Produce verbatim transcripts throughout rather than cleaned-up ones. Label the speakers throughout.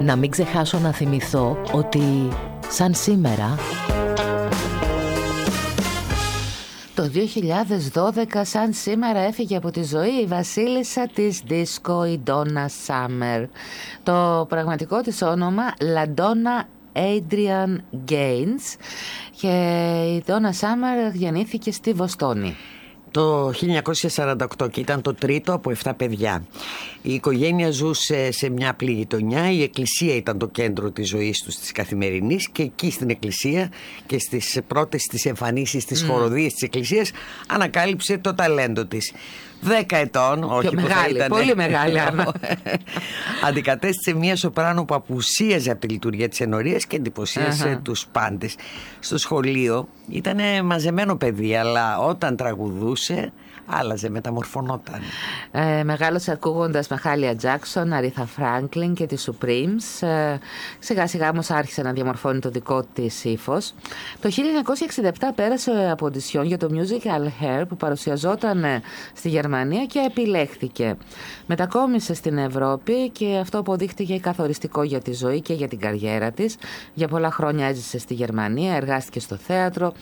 Speaker 1: Να μην ξεχάσω να θυμηθώ ότι σαν σήμερα το δύο χιλιάδες δώδεκα, σαν σήμερα, έφυγε από τη ζωή η βασίλισσα της δίσκο, η Donna Summer. Το πραγματικό της όνομα LaDonna Adrian Gaines, και η Donna Summer γεννήθηκε στη Βοστόνη
Speaker 2: το χίλια εννιακόσια σαράντα οκτώ και ήταν το τρίτο από επτά παιδιά. Η οικογένεια ζούσε σε μια απλή γειτονιά. Η εκκλησία ήταν το κέντρο της ζωής τους της καθημερινής, και εκεί στην εκκλησία και στις πρώτες της εμφανίσεις της mm. χοροδίες της εκκλησίας ανακάλυψε το ταλέντο της. Δέκα ετών, όχι που
Speaker 1: μεγάλη,
Speaker 2: θα ήταν,
Speaker 1: πολύ μεγάλη Άννα.
Speaker 2: Αντικατέστησε μια σοπράνο που απουσίαζε από τη λειτουργία της ενορίας και εντυπωσίασε uh-huh. τους πάντες. Στο σχολείο ήταν μαζεμένο παιδί, αλλά όταν τραγουδούσε άλλαζε, μεταμορφωνόταν.
Speaker 1: Ε, μεγάλωσε ακούγοντας Μαχάλια Τζάκσον, Αρίθα Φράγκλιν και τη Supremes. Ε, σιγά σιγά όμως άρχισε να διαμορφώνει το δικό της ύφος. Το χίλια εννιακόσια εξήντα επτά πέρασε από οντισιόν για το Musical Hair που παρουσιαζόταν στη Γερμανία και επιλέχθηκε. Μετακόμισε στην Ευρώπη και αυτό αποδείχτηκε καθοριστικό για τη ζωή και για την καριέρα της. Για πολλά χρόνια έζησε στη Γερμανία, εργάστηκε στο θέατρο,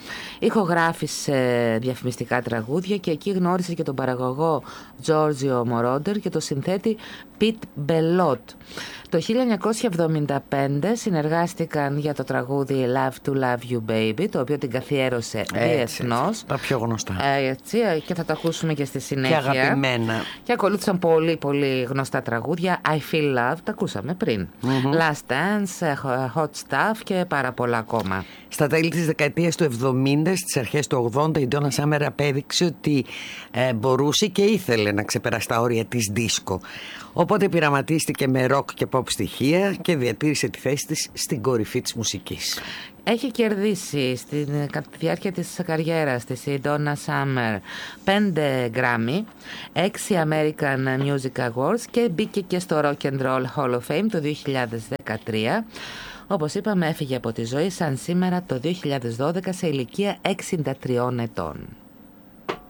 Speaker 1: ηχογράφησε διαφημιστικά τραγούδια και εκεί γνώρισε και τον παραγωγό Giorgio Moroder και τον συνθέτη Pete Bellotte. Το χίλια εννιακόσια εβδομήντα πέντε συνεργάστηκαν για το τραγούδι Love to Love You Baby, το οποίο την καθιέρωσε διεθνώς.
Speaker 2: Τα πιο γνωστά.
Speaker 1: Έτσι, και θα το ακούσουμε και στη συνέχεια.
Speaker 2: Και αγαπημένα.
Speaker 1: Και ακολούθησαν πολύ πολύ γνωστά τραγούδια. I Feel Love, τα ακούσαμε πριν. Mm-hmm. Last Dance, Hot Stuff και πάρα πολλά ακόμα.
Speaker 2: Στα τέλη της δεκαετίας του εβδομήντα, στις αρχές του ογδόντα, η Donna Summer απέδειξε ότι ε, μπορούσε και ήθελε να ξεπεράσει τα όρια της δίσκο. Οπότε πειραματίστηκε με ροκ και pop στοιχεία και διατήρησε τη θέση της στην κορυφή της μουσικής.
Speaker 1: Έχει κερδίσει στη διάρκεια της καριέρας της η Donna Summer πέντε Grammy, έξι American Music Awards και μπήκε και στο Rock and Roll Hall of Fame το δύο χιλιάδες δεκατρία. Όπως είπαμε, έφυγε από τη ζωή σαν σήμερα το δύο χιλιάδες δώδεκα σε ηλικία εξήντα τριών ετών.